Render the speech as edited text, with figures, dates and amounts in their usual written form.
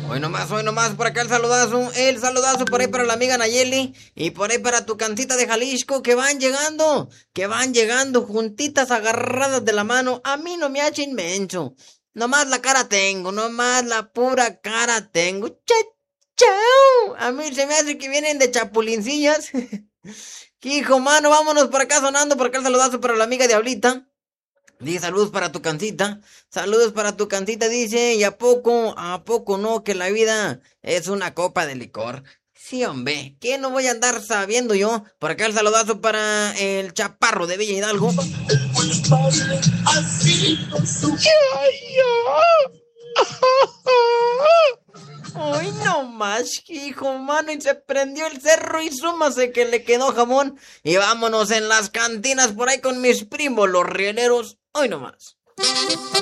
Hoy nomás, por acá el saludazo por ahí para la amiga Nayeli y por ahí para tu cantita de Jalisco que van llegando juntitas agarradas de la mano, a mí no me hacen menso, nomás la cara tengo, nomás la pura cara tengo, chao, a mí se me hace que vienen de chapulincillas, hijo mano, vámonos por acá sonando, por acá el saludazo para la amiga Diablita. Dice saludos para tu cancita, dice, y a poco no, que la vida es una copa de licor. Sí, hombre, ¿qué no voy a andar sabiendo yo? Por acá el saludazo para el chaparro de Villa Hidalgo. Ay, no más, hijo, mano, y se prendió el cerro y súmase que le quedó jamón. Y vámonos en las cantinas por ahí con mis primos, los rieleros. Hoy no más.